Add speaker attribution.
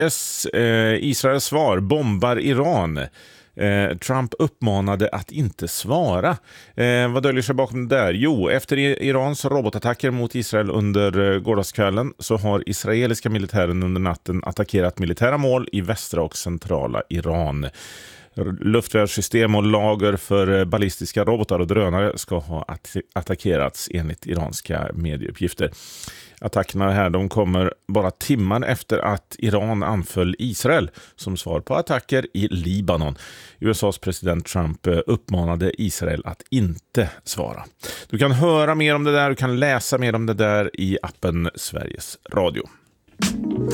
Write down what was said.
Speaker 1: Israels svar: bombar Iran. Trump uppmanade att inte svara. Vad döljer sig bakom det där? Jo, efter Irans robotattacker mot Israel under gårdagskvällen så har israeliska militären under natten attackerat militära mål i västra och centrala Iran. Luftvärnssystem och lager för ballistiska robotar och drönare ska ha attackerats enligt iranska medieuppgifter. Attackerna här, de kommer bara timmar efter att Iran anföll Israel som svar på attacker i Libanon. USAs president Trump uppmanade Israel att inte svara. Du kan höra mer om det där, du kan läsa mer om det där i appen Sveriges Radio.